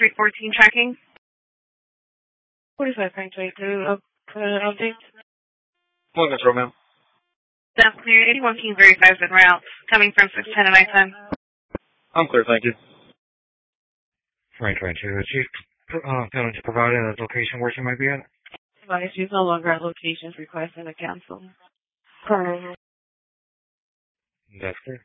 314 tracking. 45 Frank 22, update. One control, ma'am. That's clear. 81 King verifies en route. Coming from 610 at nighttime. I'm clear, thank you. Frank 22, Chief, failing to provide a location where she might be at. Advice, she's no longer at locations requesting a cancel. Correct. That's clear.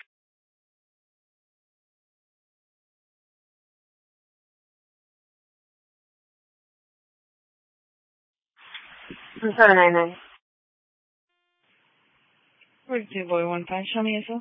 I'm 799. 42 boy 15, show me yourself.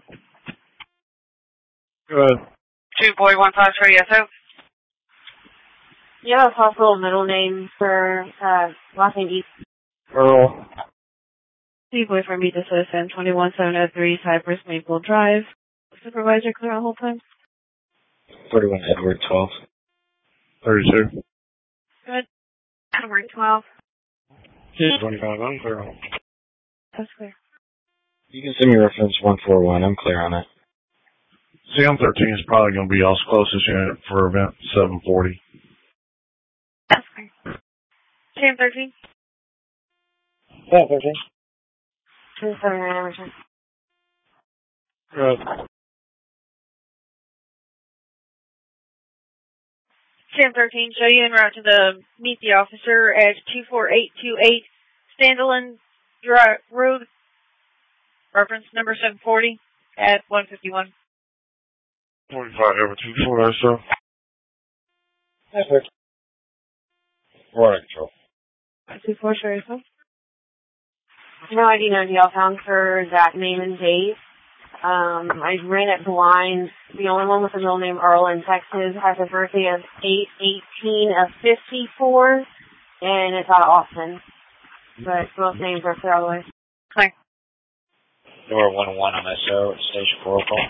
Good. 2 boy 15, show YSO. You have a possible middle name for, last name East? Earl. C boy from Meet the Citizen, 21703 Cypress Maple Drive. Supervisor, clear on hold time. 31 Edward 12. 32. Good. Edward 12. 25, I'm clear on. That's clear. You can send me reference 141. I'm clear on it. CM13 is probably going to be y'all's closest unit for event 740. That's clear. Sam 13. Yeah, 13. 279 Emerson. Good. Sam 13, show you en route to the meet the officer at 24828 Standalone Road. Reference number 740 at 151. 45 over 24, so. That's it. Water control. 24, show yourself. No ID, no deal found for that name and date. I ran it blind. The only one with the middle name Earl in Texas has a birthday of 8/18 of 54, and it's out of Austin. But both names are clear otherwise. Clear. Door 101 on that show. Station 4 call.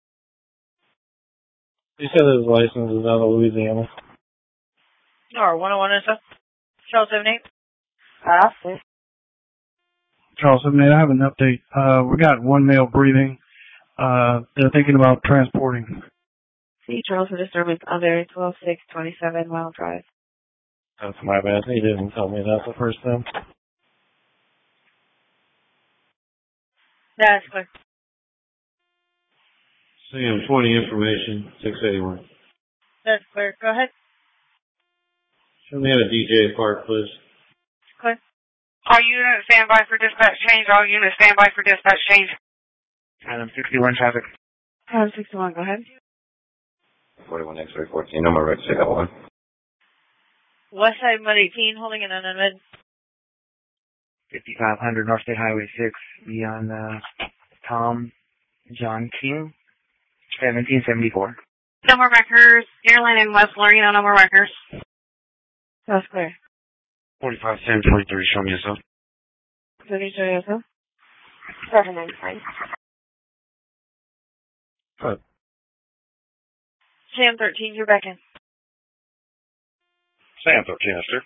He said his license is out of Louisiana. Or 101 is up. Charles 78. Austin. Charles 78, I have an update. We got one male breathing. They're thinking about transporting. C Charles for disturbance under 12627 Mile Drive. That's my bad. He didn't tell me that the first time. That's clear. CM20 information, 681. That's clear. Go ahead. Show me a DJ Park, please. Clear. All units stand by for dispatch change. All units stand by for dispatch change. Item 61 traffic. Item 61, go ahead. 41 X-ray 14, no more red, I got one. West side Mud 18, holding an unadmitted. 5500 North State Highway 6, beyond Tom John King, 1774. No more wreckers. Airline in West Lorena, no more wreckers. That's clear. 45 1023, show me yourself. 30, show yourself. 799. Good. Sam 13, you're back in. Sam 13, sir.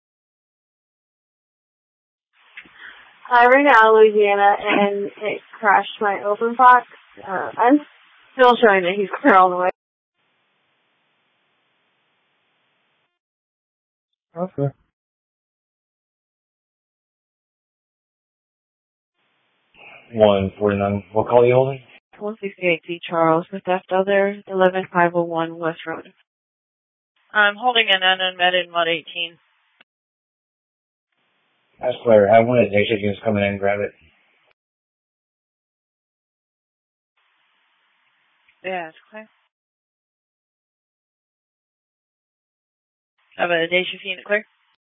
I ran out of Louisiana and it crashed my open box. I'm still showing that he's clear all the way. Okay. 149. What call are you holding? 168 C Charles for theft other 11501 West Road. I'm holding an unadmitted Mud 18. That's clear. Have one of the day units come in and grab it. Yeah, it's clear. How about a day shift unit clear?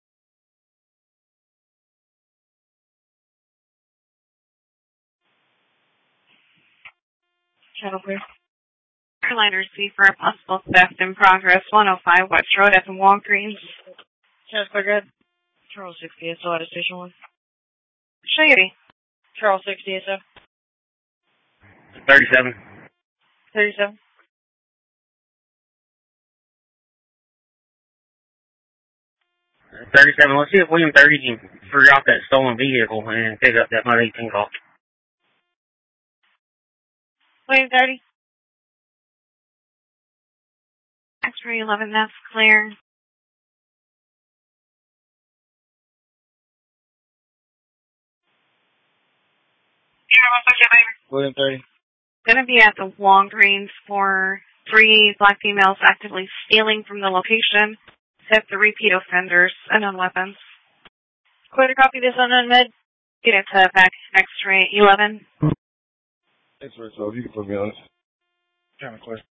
Channel clear. Airliner C for a possible theft in progress. 105 West Road at the Walgreens. Channel clear, good. Charles 60, still out of station 1. Show you. Charles 60, so. 37. 37. Let's see if William 30 can free off that stolen vehicle and pick up that Mud 18 call. William 30. 311, that's clear. William 30. Going to be at the Walgreens for 3 black females actively stealing from the location, except the repeat offenders and on weapons. Clear to copy this on unmed. Get it to back X-ray 11. X-ray 12, you can put me on it. Kind of clear.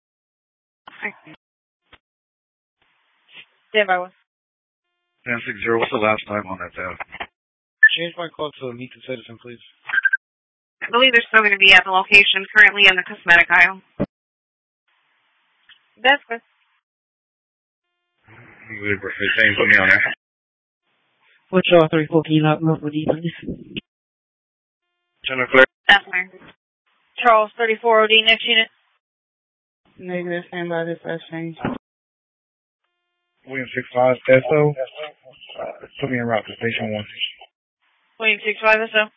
Stand by one. 1060, what's the last time on that tab? Change my call to meet the citizen, please. I believe they're still going to be at the location currently in the cosmetic aisle. That's good. You would prefer saying put me on there. What's your 314 up with you, please? General clear. That's clear. Charles 34 OD, next unit. Negative, stand by this last change. William 65 SO. Put me en route to station 1. William 65 SO.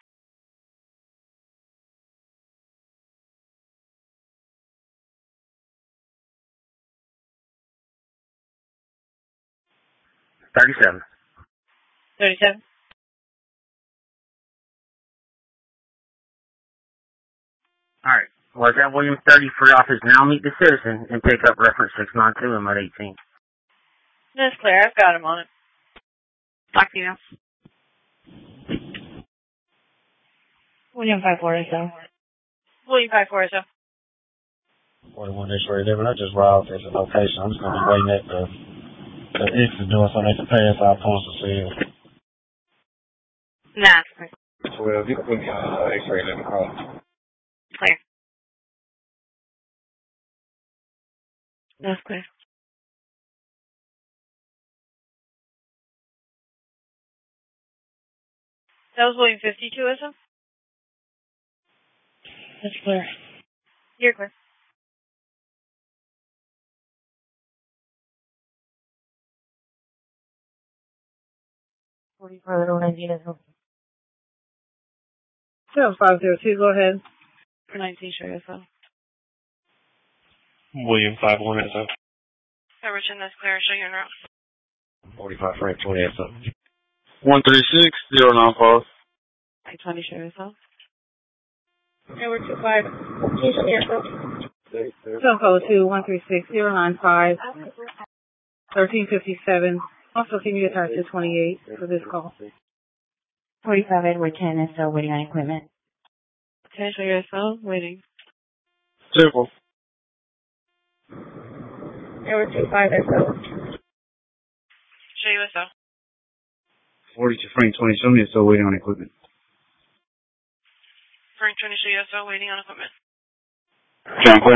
$37. 37. All right. Was that William 30 free office now meet the citizen and pick up reference 692 and mud 18? That's clear. I've got him on it. Black females. William 54 SO. William 54 SO. 41 X-ray 11. I just robbed at the location. I'm just going to be waiting at the exit door so they can pass our points to see it. Nah, it's clear. Well, you can put me on X-ray 11 call. Clear. That's clear. That was William 52 SO. That's clear. You're clear. Little 19 SO. 502, go ahead. 19 show yourself. William 51 SO. Richard, that's clear. Show your route. 45 Frank 20 SO. 136 095. 20 show yourself. Edward 25. Sunco 2136095 1357. Also, can you attach to 28 for this call? 45 Edward 10 SO waiting on equipment. 10 show yourself. Waiting. Simple. Edward 25 SO. Show yourself. 42 Frank 20 show me SO waiting on equipment. Frank 20 show yourself. Waiting on equipment. John clear.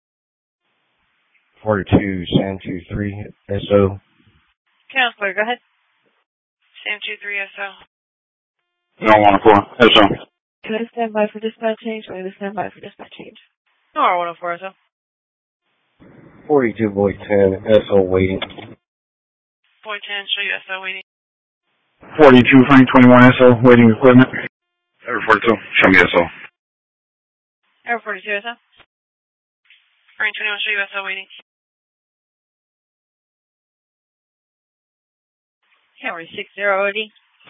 42 Sam 23 SO. Count clear, go ahead. Sam 23 SO. No 104 SO. Can I stand by for dispatch change? Or can I stand by for dispatch change? No R104 SO. 42 Boy 10 SO waiting. Boy 10 show you SO waiting. 42 Frank 21 SO waiting equipment. Edward 42 show me SO. Edward 42 SO. Frank 21 show you SO waiting. Camry 60 OD.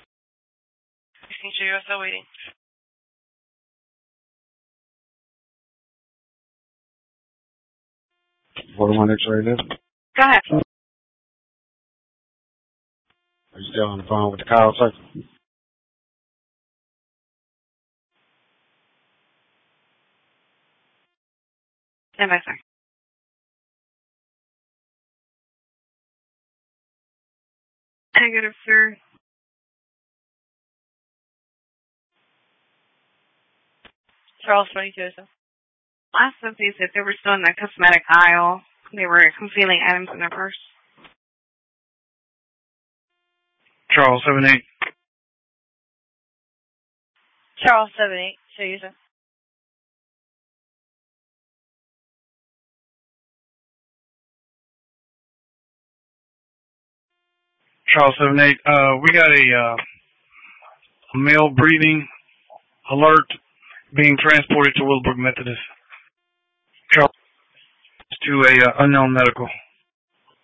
16 show you SO waiting. 41 X-ray 11. Go ahead. Are you still on the phone with the call, sir? Stand by, sir. Negative, sir. Charles 22 SO. Last update said they were still in the cosmetic aisle. They were concealing items in their purse. Charles 78. Charles 78, show you sir. Charles 78. We got a male breathing alert being transported to Willowbrook Methodist. Charles to a unknown medical.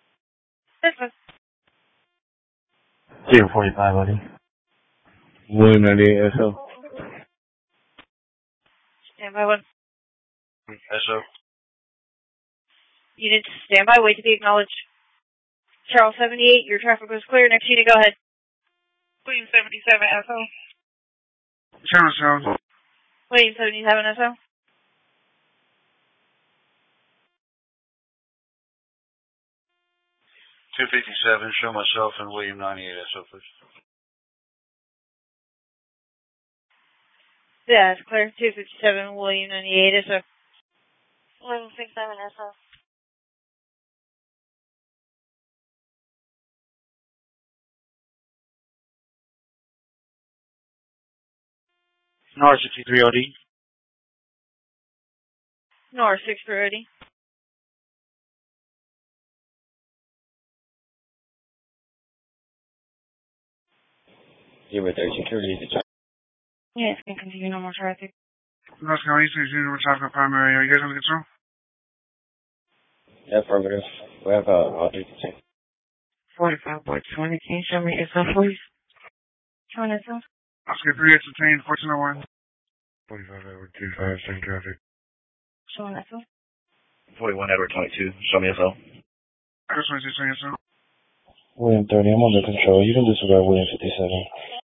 That's fine. 045, buddy. William 98 SO. Stand by 1. SO. Unit stand by, wait to be acknowledged. Charles 78, your traffic was clear. Next unit, go ahead. William 77 SO. Charles. William 77 SO. $257, show myself and William 98 SO, please. Yeah, it's clear. 257, William 98 SO. William 67 SO. NOR 63 OD. NOR 63 OD. Zero 30 security to check. Yes, can continue normal traffic. North County, normal traffic primary. Are you guys under control? Affirmative. We have all 3%. 45 by 20. Can you show me SO, please? Show me SO. Oscar 3 entertained 1401. 45 Edward 25, same traffic. Show me SO. 41 Edward 22, show me SO. I just want to say so. William 30, I'm under control. You can disregard William 57.